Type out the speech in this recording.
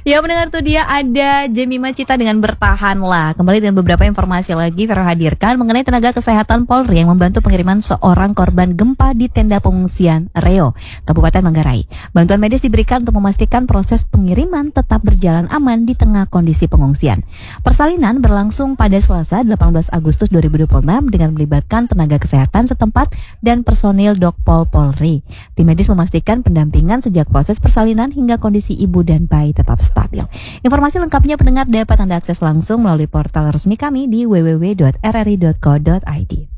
Ya mendengar tuh dia ada Jemima Cita dengan Bertahanlah. Kembali dengan beberapa informasi lagi Vero hadirkan mengenai tenaga kesehatan Polri yang membantu pengiriman seorang korban gempa di tenda pengungsian Reo, Kabupaten Manggarai. Bantuan medis diberikan untuk memastikan proses pengiriman tetap berjalan aman di tengah kondisi pengungsian. Persalinan berlangsung pada Selasa 18 Agustus 2026 dengan melibatkan tenaga kesehatan setempat dan personil Dokpol Polri. Tim medis memastikan pendampingan sejak proses persalinan hingga kondisi ibu dan bayi tetap stabil. Informasi lengkapnya pendengar dapat Anda akses langsung melalui portal resmi kami di www.rri.co.id.